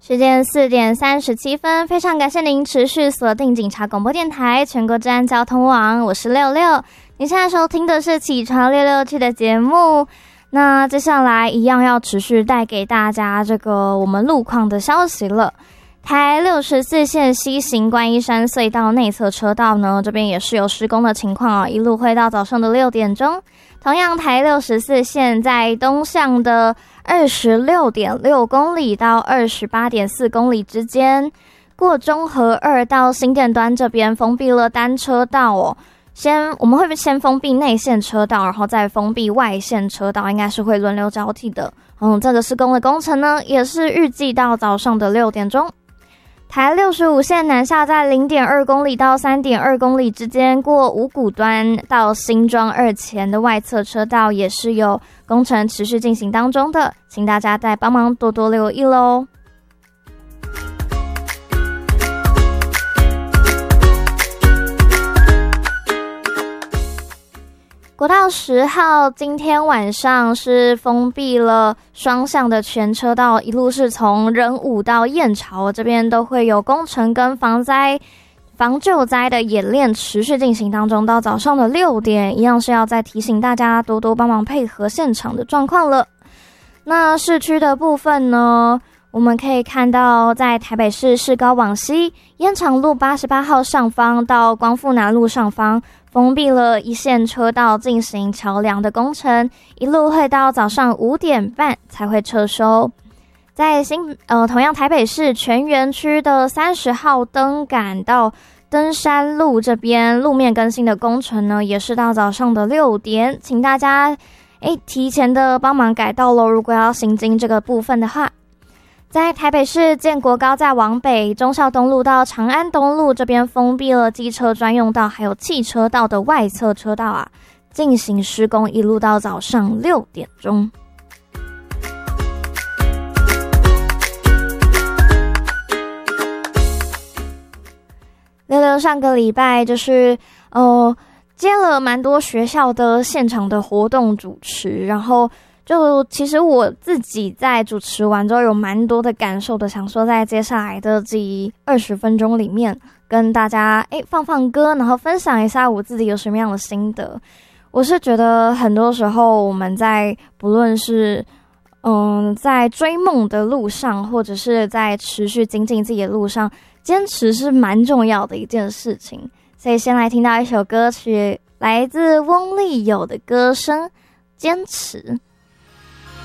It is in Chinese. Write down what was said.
时间4:37，非常感谢您持续锁定警察广播电台全国治安交通网，我是六六。你现在收听的是起床667的节目，那接下来一样要持续带给大家这个我们路况的消息了。台64线西行观音山隧道内侧车道呢，这边也是有施工的情况哦，一路会到早上的6点钟。同样台64线在东向的26.6公里到28.4公里之间，过中和2到新店端这边封闭了单车道哦。我们会先封闭内线车道，然后再封闭外线车道，应该是会轮流交替的。这个施工的工程呢，也是预计到早上的6点钟。台65线南下在 0.2 公里到 3.2 公里之间，过五股端到新庄2前的外侧车道也是有工程持续进行当中的，请大家再帮忙多多留意咯。国道10号今天晚上是封闭了双向的全车道，一路是从仁武到燕巢，这边都会有工程跟防救灾的演练持续进行当中，到早上的6点，一样是要再提醒大家多多帮忙配合现场的状况了。那市区的部分呢，我们可以看到在台北市市高往西燕长路88号上方到光复南路上方封闭了一线车道进行桥梁的工程，一路会到早上5点半才会撤收。在同样台北市全园区的30号登杆到登山路这边路面更新的工程呢，也是到早上的6点，请大家提前的帮忙改道咯，如果要行经这个部分的话。在台北市建国高架往北忠孝东路到长安东路这边封闭了机车专用道还有汽车道的外侧车道啊，进行施工，一路到早上6点钟。六六上个礼拜就是接了蛮多学校的现场的活动主持，然后其实我自己在主持完之后有蛮多的感受的，想说在接下来的这20分钟里面跟大家放歌，然后分享一下我自己有什么样的心得。我是觉得很多时候我们在不论是在追梦的路上，或者是在持续精进自己的路上，坚持是蛮重要的一件事情。所以先来听到一首歌曲，来自翁立友的歌声《坚持》。